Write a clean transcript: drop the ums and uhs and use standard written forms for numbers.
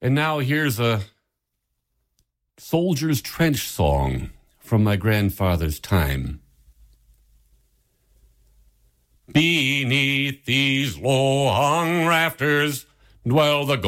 And now here's a soldier's trench song from my grandfather's time. Beneath these low-hung rafters dwell the